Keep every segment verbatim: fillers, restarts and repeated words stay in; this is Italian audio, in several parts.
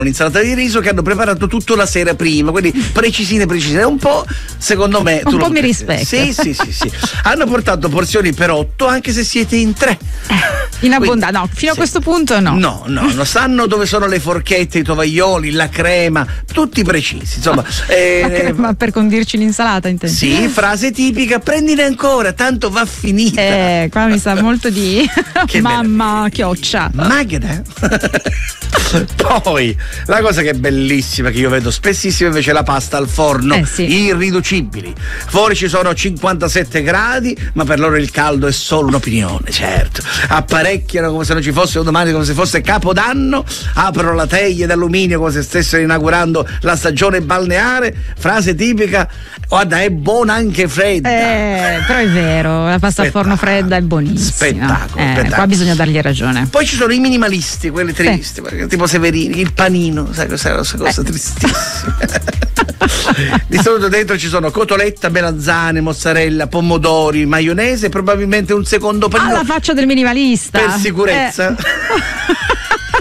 un'insalata di riso che hanno preparato tutto la sera prima, quindi precisine precisine, un po' secondo me un tu po' lo mi pensi. rispecchia. Sì, sì, sì, sì. Hanno portato porzioni per otto anche se siete in tre. In abbondanza, no, fino sì. a questo punto no. No, no, non sanno dove sono le forchette, i tovaglioli, la crema, tutti precisi, insomma. Eh, la crema per condirci l'insalata, intendi? Sì, frase tipica, prendine ancora, tanto va finita. Eh, qua mi sa molto di mamma chioccia. Magda. Poi la cosa che è bellissima, che io vedo spessissimo invece, è la pasta al forno, eh sì. irriducibili. Fuori ci sono cinquantasette gradi, ma per loro il caldo è solo un'opinione, certo. Apparecchiano come se non ci fosse un domani, come se fosse Capodanno, aprono la teglia d'alluminio come se stessero inaugurando la stagione balneare. Frase tipica, guarda, è buona anche fredda. Eh, però è vero, la pasta al forno fredda è buonissima. Spettacolo, eh, spettacolo. Qua bisogna dargli ragione. Poi ci sono i minimalisti, quelli tristi, sì. tipo Severini, il panino, sai cos'è? Questa cosa eh. tristissima. Di solito dentro ci sono cotoletta, melanzane, mozzarella, pomodori, maionese e probabilmente un secondo panino. Alla faccia del minimalista. Per sicurezza. Eh.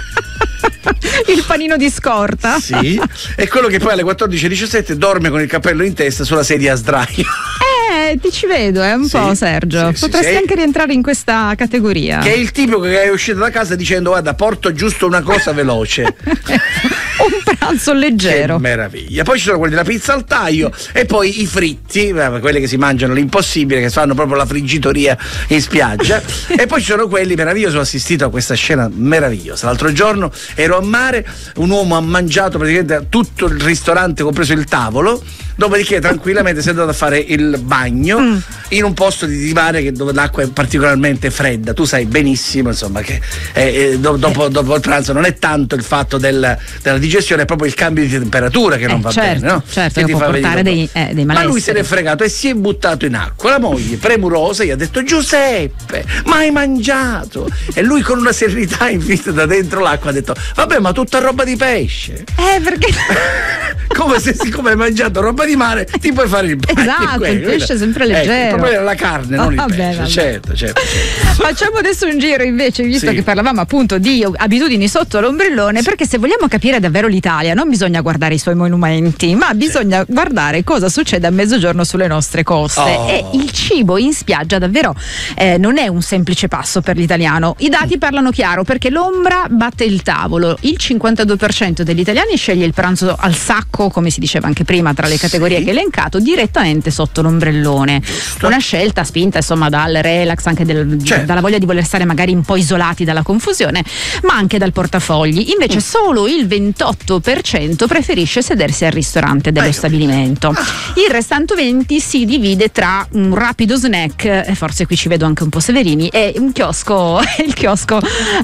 Il panino di scorta. Sì, è quello che poi alle quattordici e diciassette dorme con il cappello in testa sulla sedia a sdraio. Eh, ti ci vedo, eh, un sì, po' Sergio. Sì, Potresti sì, anche rientrare in questa categoria. Che è il tipo che è uscito da casa dicendo: guarda, porto giusto una cosa veloce. Un pranzo leggero. Che meraviglia. Poi ci sono quelli della pizza al taglio e poi i fritti, quelli che si mangiano l'impossibile, che fanno proprio la friggitoria in spiaggia. E poi ci sono quelli meravigliosi. Ho assistito a questa scena meravigliosa. L'altro giorno ero a mare, un uomo ha mangiato praticamente tutto il ristorante, compreso il tavolo. Dopodiché tranquillamente si è andato a fare il bagno mm. in un posto di, di mare che, dove l'acqua è particolarmente fredda. Tu sai benissimo, insomma, che eh, do, dopo, dopo il pranzo non è tanto il fatto del, della digestione, è proprio il cambio di temperatura che eh, non va certo, bene, no? Certo, che può portare dei, eh, dei malesseri. Ma lui se n'è fregato e si è buttato in acqua. La moglie, premurosa, gli ha detto: Giuseppe, ma hai mangiato? E lui con una serenità infinita da dentro l'acqua ha detto: vabbè, ma tutta roba di pesce. Eh, perché? Come se siccome hai mangiato roba di mare ti puoi fare il bagno. Esatto, quello, il pesce è sempre leggero. Ecco, il problema è la carne, non oh, il pesce. Vabbè, certo, certo, certo. Facciamo adesso un giro invece, visto sì. che parlavamo appunto di abitudini sotto l'ombrellone, sì. perché se vogliamo capire davvero l'Italia non bisogna guardare i suoi monumenti, ma bisogna sì. guardare cosa succede a mezzogiorno sulle nostre coste. Oh. E il cibo in spiaggia davvero eh, non è un semplice passo per l'italiano. I dati mm. parlano chiaro, perché l'ombra batte il tavolo. Il cinquantadue per cento degli italiani sceglie il pranzo al sacco, come si diceva anche prima tra le categorie sì. che ho elencato, direttamente sotto l'ombrellone. Giusto. Una scelta spinta insomma dal relax, anche del, certo. dalla voglia di voler stare magari un po' isolati dalla confusione, ma anche dal portafogli. Invece mm. solo il ventotto per cento preferisce sedersi al ristorante dello Aiuto. stabilimento. Il restante venti si divide tra un rapido snack, e forse qui ci vedo anche un po' Severini, e un chiosco, il chiosco uh,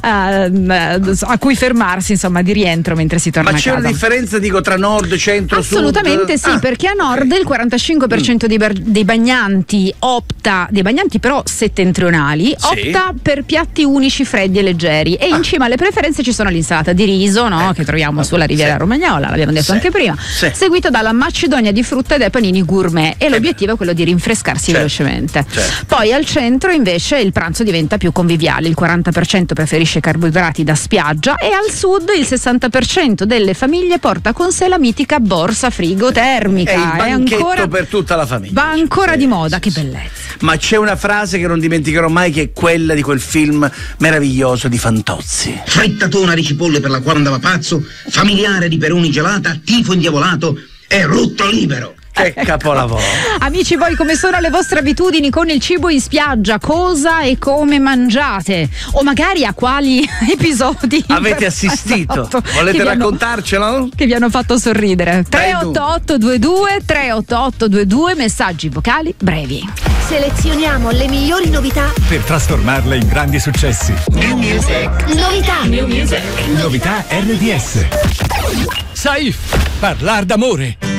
a cui fermarsi insomma di rientro mentre si torna ma a casa. Ma c'è una differenza, dico, tra nord, centro, Assolutamente sud? sì, ah, perché a nord okay. il quarantacinque per cento mm. dei, bar- dei bagnanti opta, dei bagnanti però settentrionali, sì. opta per piatti unici freddi e leggeri, e ah. in cima alle preferenze ci sono l'insalata di riso, no? eh. che troviamo sulla Riviera sì. Romagnola, l'abbiamo detto sì. anche prima, sì. seguito dalla macedonia di frutta e dai panini gourmet, e eh l'obiettivo beh. è quello di rinfrescarsi certo. velocemente. Certo. Poi al centro invece il pranzo diventa più conviviale, il quaranta per cento preferisce carboidrati da spiaggia, e al sud il sessanta per cento delle famiglie porta con sé la mitica borsa frigotermica. È il banchetto è ancora, per tutta la famiglia. Va ancora sì, di moda, sì, che sì. bellezza. Ma c'è una frase che non dimenticherò mai, che è quella di quel film meraviglioso di Fantozzi: frittatona di cipolle per la quale andava pazzo, familiare di peroni gelata, tifo indiavolato e rutto libero. Che capolavoro. Amici, voi come sono le vostre abitudini con il cibo in spiaggia? Cosa e come mangiate? O magari a quali episodi avete assistito? Esatto. Volete che raccontarcelo? Hanno, che vi hanno fatto sorridere. tre otto otto due due tre otto otto due due, messaggi vocali brevi. Selezioniamo le migliori novità per trasformarle in grandi successi. New Music. Novità. New Music. Novità R D S. Saif, parlar d'amore.